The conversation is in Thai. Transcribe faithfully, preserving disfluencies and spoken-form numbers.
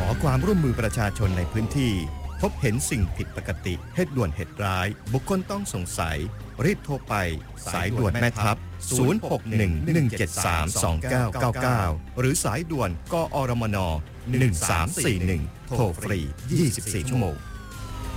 อความร่วมมือประชาชนในพื้นที่พบเห็นสิ่งผิดปกติเหตุด่วนเหตุร้ายบุคคลต้องสงสัยรีบโทรไปสายด่วนแม่ทัพศูนย์ หก หนึ่ง หนึ่ง เจ็ด สาม สอง เก้า เก้า เก้าหรือสายด่วนกอรมนหนึ่ง สาม สี่ หนึ่งโทรฟรียี่สิบสี่ชั่วโมง